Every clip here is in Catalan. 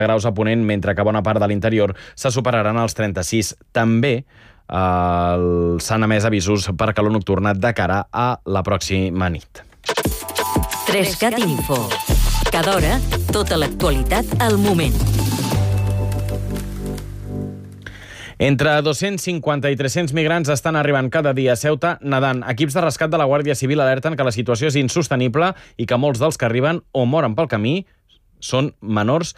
graus a ponent, mentre que bona part de l'interior se superaran els 36. També s'han emès avisos per calor nocturna de cara a la pròxima nit. 3CAT Info. Cada hora, tota l'actualitat al moment. Entre 250 i 300 migrants estan arribant cada dia a Ceuta nedant. Equips de rescat de la Guàrdia Civil alerten que la situació és insostenible i que molts dels que arriben o moren pel camí són menors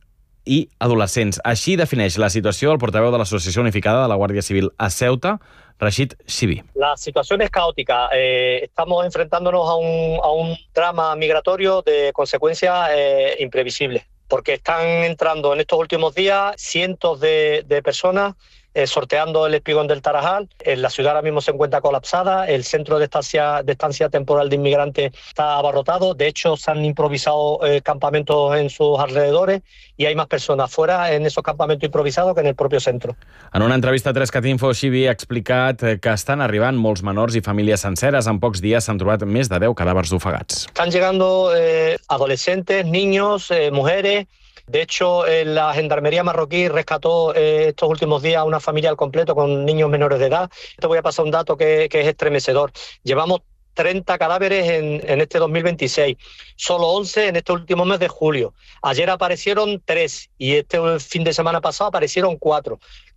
i adolescents. Així defineix la situació el portaveu de l'Associació Unificada de la Guàrdia Civil a Ceuta, Rashid Shibi. La situación es caótica. Estamos enfrentándonos a un drama migratorio de consecuencias imprevisibles, porque están entrando en estos últimos días cientos de personas sorteando el espigón del Tarajal. La ciudad ahora mismo se encuentra colapsada, el centro de estancia temporal de inmigrantes está abarrotado. De hecho, se han improvisado campamentos en sus alrededores y hay más personas fuera en esos campamentos improvisados que en el propio centro. En una entrevista a 3CAT Info, Shibi ha explicat que estan arribant molts menors i famílies senceres. En pocs dies s'han trobat més de 10 cadàvers ofegats. Están llegando adolescentes, niños, mujeres. De hecho, la Gendarmería marroquí rescató estos últimos días a una familia al completo con niños menores de edad. Te voy a pasar un dato que es estremecedor. Llevamos 30 cadáveres en este 2026, solo 11 en este último mes de julio. Ayer aparecieron 3 y este fin de semana pasado aparecieron 4.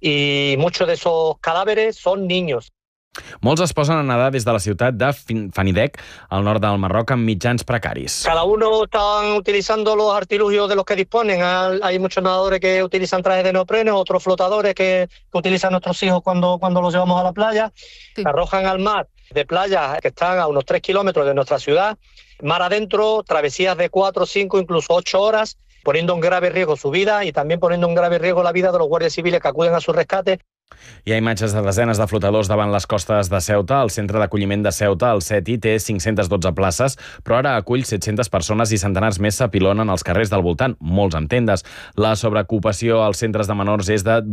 Y muchos de esos cadáveres son niños. Molts es posen a nedar des de la ciutat de Fanidec, al nord del Marroc, amb mitjans precaris. Cada uno está utilizando los artilugios de los que disponen. Hay muchos nadadores que utilizan trajes de neopreno, otros flotadores que utilizan nuestros hijos cuando los llevamos a la playa. Sí. Arrojan al mar de playas que están a unos 3 kilómetros de nuestra ciudad. Mar adentro, travesías de 4, 5, incluso 8 horas, poniendo en grave riesgo su vida y también poniendo en grave riesgo la vida de los guardias civiles que acuden a su rescate. Hi ha imatges de desenes de flotadors davant les costes de Ceuta. El centre d'acolliment de Ceuta, el CETI, té 512 places, però ara acull 700 persones i centenars més s'apilonen als carrers del voltant, molts amb tendes. La sobreocupació als centres de menors és de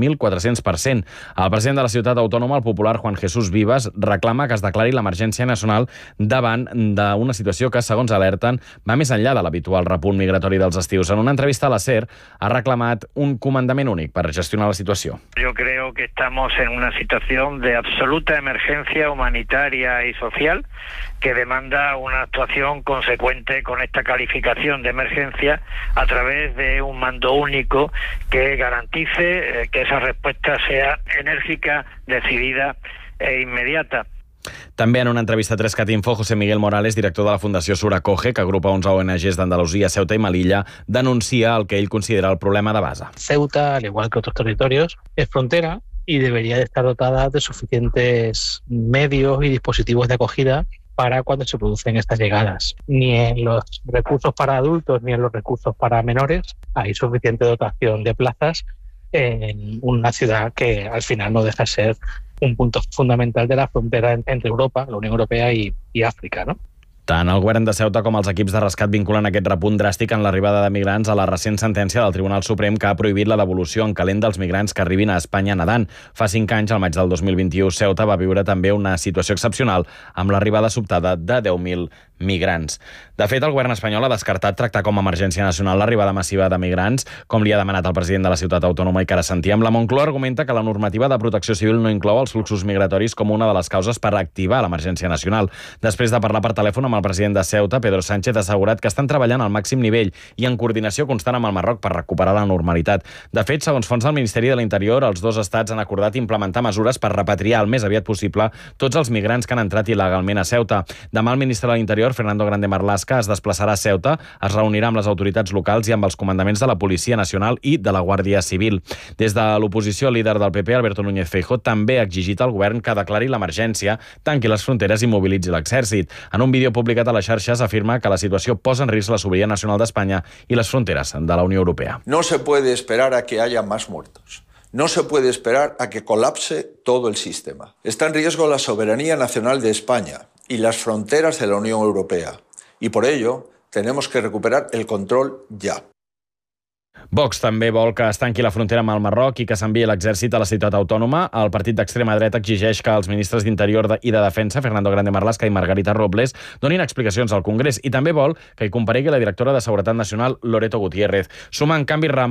2.400%. El president de la ciutat autònoma, el popular Juan Jesús Vivas, reclama que es declari l'emergència nacional davant d'una situació que, segons alerten, va més enllà de l'habitual repunt migratori dels estius. En una entrevista a la SER, ha reclamat un comandament únic per gestionar la situació. Jo creo que estamos en una situación de absoluta emergencia humanitaria y social que demanda una actuación consecuente con esta calificación de emergencia a través de un mando único que garantice que esa respuesta sea enérgica, decidida e inmediata. També en una entrevista a 3CAT Info, José Miguel Morales, director de la Fundació Suracoge, que agrupa 11 ONGs d'Andalusia, Ceuta i Melilla, denuncia el que ell considera el problema de base. Ceuta, al igual que otros territorios, es frontera y debería de estar dotada de suficientes medios y dispositivos de acogida para cuando se producen estas llegadas. Ni en los recursos para adultos ni en los recursos para menores hay suficiente dotación de plazas en una ciudad que al final no deja de ser un punto fundamental de la frontera entre Europa, la Unión Europea y África, ¿no? Tant el govern de Ceuta com els equips de rescat vinculen aquest repunt dràstic en l'arribada de migrants a la recent sentència del Tribunal Suprem que ha prohibit la devolució en calent dels migrants que arribin a Espanya nedant. Fa 5 anys, al maig del 2021, Ceuta va viure també una situació excepcional amb l'arribada sobtada de 10.000 migrants. De fet, el govern espanyol ha descartat tractar com a emergència nacional l'arribada massiva de migrants, com li ha demanat el president de la ciutat autònoma i que ara sentíem. La Moncloa argumenta que la normativa de protecció civil no inclou els fluxos migratoris com una de les causes per activar l'emergència nacional. Després de parlar per telèfon amb el president de Ceuta, Pedro Sánchez, ha assegurat que estan treballant al màxim nivell i en coordinació constant amb el Marroc per recuperar la normalitat. De fet, segons fonts del Ministeri de l'Interior, els dos estats han acordat implementar mesures per repatriar el més aviat possible tots els migrants que han entrat il·legalment a Ceuta. Demà el ministre de l'Interior, Fernando Grande Marlaska, es desplaçarà a Ceuta, es reunirà amb les autoritats locals i amb els comandaments de la Policia Nacional i de la Guàrdia Civil. Des de l'oposició, el líder del PP, Alberto Núñez Feijóo, també ha exigit al govern que declari l'emergència, tanqui les fronteres i mobilitzi l'exèrcit. En un vídeo publicat a les xarxes afirma que la situació posa en risc la sobirania nacional d'Espanya i les fronteres de la Unió Europea. No se puede esperar a que haya más muertos. No se puede esperar a que colapse todo el sistema. Está en riesgo la soberanía nacional de España y las fronteras de la Unión Europea. Y por ello tenemos que recuperar el control ya. Vox també vol que es tanqui la frontera amb el Marroc i que s'enviï l'exèrcit a la ciutat autònoma. El partit d'extrema dreta exigeix que els ministres d'Interior i de Defensa, Fernando Grande Marlaska i Margarita Robles, donin explicacions al Congrés i també vol que hi comparegui la directora de Seguretat Nacional, Loreto Gutiérrez. Suma, en canvi,